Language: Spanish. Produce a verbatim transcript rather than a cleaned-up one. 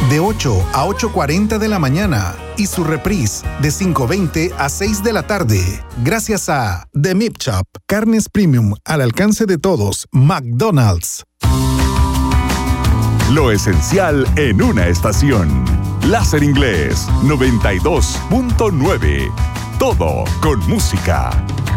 de ocho a ocho cuarenta de la mañana y su reprise de cinco veinte a seis de la tarde. Gracias a The Meat Shop, carnes premium al alcance de todos. McDonald's. Lo esencial en una estación. Láser Inglés noventa y dos punto nueve. Todo con música.